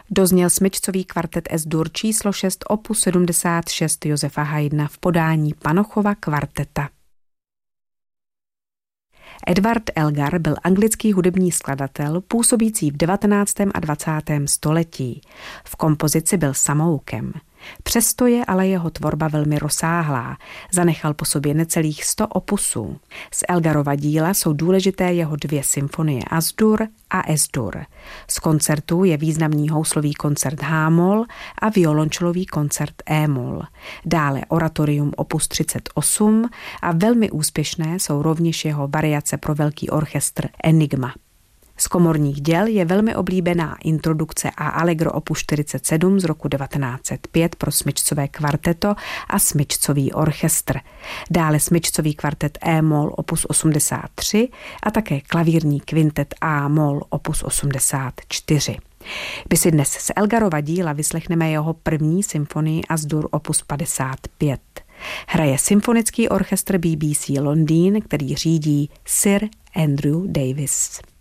Dozněl smyčcový kvartet S-dur číslo 6 opus 76 Josefa Haydna v podání Panochova kvarteta. Edward Elgar byl anglický hudební skladatel působící v 19. a 20. století. V kompozici byl samoukem. Přesto je ale jeho tvorba velmi rozsáhlá. Zanechal po sobě necelých 100 opusů. Z Elgarova díla jsou důležité jeho 2 symfonie As-dur a Es-dur. Z koncertů je významný houslový koncert H-moll a violončelový koncert E-moll. Dále oratorium opus 38 a velmi úspěšné jsou rovněž jeho variace pro velký orchestr Enigma. Z komorních děl je velmi oblíbená introdukce a allegro opus 47 z roku 1905 pro smyčcové kvarteto a smyčcový orchestr. Dále smyčcový kvartet E-moll opus 83 a také klavírní kvintet A-moll opus 84. My si dnes z Elgarova díla vyslechneme jeho první symfonii As-dur opus 55. Hraje symfonický orchestr BBC Londýn, který řídí Sir Andrew Davis.